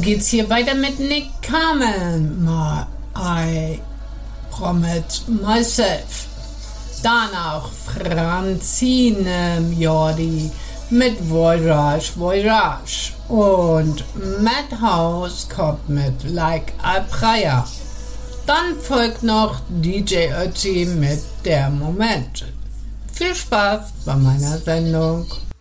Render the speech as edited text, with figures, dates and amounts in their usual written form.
geht's hier weiter mit Nick Carmen. I Promise Myself. Danach Francine Jordi mit Voyage Voyage. Und Madhouse kommt mit Like a Prayer. Dann folgt noch DJ Ötzi mit Der Moment. Viel Spaß bei meiner Sendung.